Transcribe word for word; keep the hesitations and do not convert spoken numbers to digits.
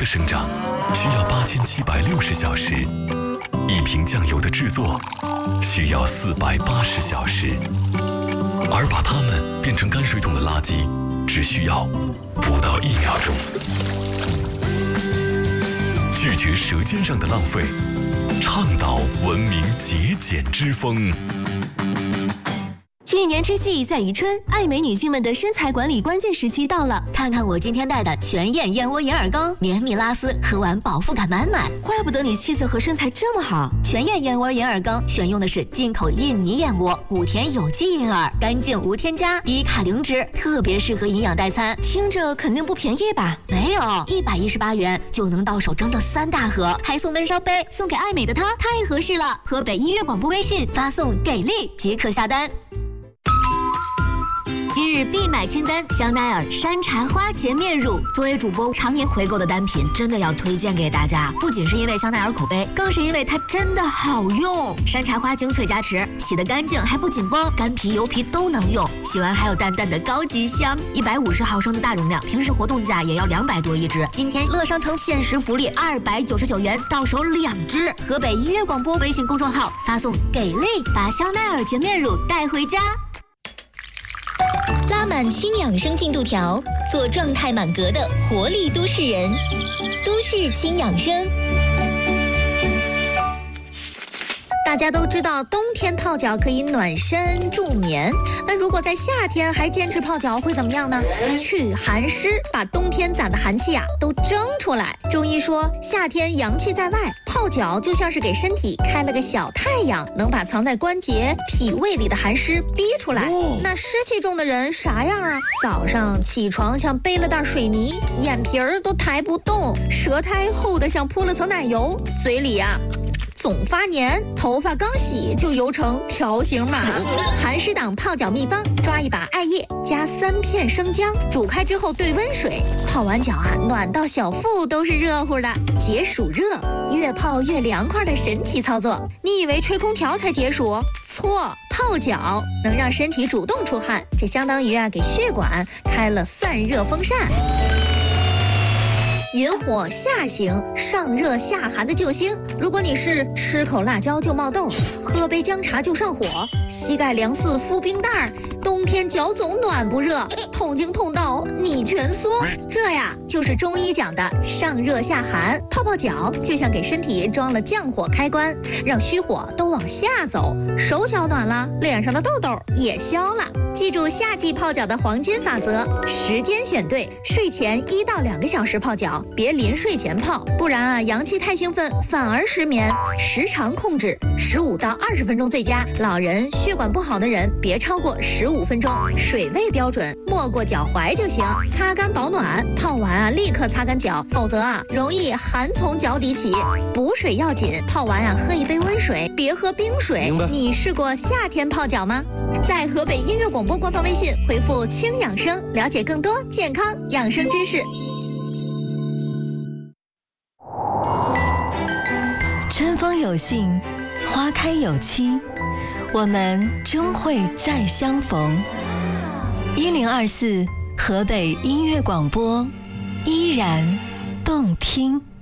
的生长需要八千七百六十小时，一瓶酱油的制作需要四百八十小时，而把它们变成泔水桶的垃圾只需要不到一秒钟。拒绝舌尖上的浪费，倡导文明节俭之风。 一年之计在于春，爱美女性们的身材管理关键时期到了。 看看我今天带的全燕燕窝银耳羹，绵密拉丝，喝完饱腹感满满。 怪不得你气色和身材这么好。 全燕燕窝银耳羹选用的是进口印尼燕窝，谷田有机银耳，干净无添加，低卡零脂，特别适合营养代餐。 听着肯定不便宜吧？ 没有，一百一十八元就能到手整整三大盒，还送温烧杯，送给爱美的她太合适了。河北音乐广播微信发送给力即可下单。今日必买清单：香奈儿山茶花洁面乳。作为主播常年回购的单品，真的要推荐给大家。不仅是因为香奈儿口碑，更是因为它真的好用。山茶花精粹加持，洗得干净还不紧绷，干皮油皮都能用。洗完还有淡淡的高级香。一百五十毫升的大容量，平时活动价也要两百多一支。今天乐商城限时福利，二百九十九元到手两支。河北音乐广播微信公众号发送给力，把香奈儿洁面乳带回家。 拉满轻养生进度条，做状态满格的活力都市人。都市轻养生。 大家都知道冬天泡脚可以暖身助眠，那如果在夏天还坚持泡脚会怎么样呢？去寒湿，把冬天攒的寒气呀、啊、都蒸出来。中医说夏天阳气在外，泡脚就像是给身体开了个小太阳，能把藏在关节脾胃里的寒湿逼出来。那湿气重的人啥样啊？早上起床像背了袋水泥，眼皮儿都抬不动，舌苔厚得像铺了层奶油，嘴里呀、啊总发黏，头发刚洗就油成条形码。寒湿党泡脚秘方：抓一把艾叶，加三片生姜，煮开之后兑温水，泡完脚啊，暖到小腹都是热乎的，解暑热，越泡越凉快的神奇操作。你以为吹空调才解暑？错，泡脚能让身体主动出汗，这相当于啊给血管开了散热风扇。引火下行，上热下寒的救星。如果你是吃口辣椒就冒痘，喝杯姜茶就上火，膝盖凉似敷冰袋，冬天脚总暖不热，痛经痛到你蜷缩，这呀就是中医讲的上热下寒。泡泡脚就像给身体装了降火开关，让虚火都往下走，手脚暖了，脸上的痘痘也消了。记住夏季泡脚的黄金法则：时间选对，睡前一到两个小时泡脚，别临睡前泡，不然啊阳气太兴奋反而失眠。时长控制十五到二十分钟最佳，老人血管不好的人别超过十五分钟。水位标准没过脚踝就行，擦干保暖，泡完啊立刻擦干脚，否则啊容易寒从脚底起。补水要紧，泡完啊喝一杯温水，别喝冰水。你试过夏天泡脚吗？在河北音乐广播官方微信回复轻养生，了解更多健康养生知识。 春风有信，花开有期，我们终会再相逢。一零二四河北音乐广播，依然动听。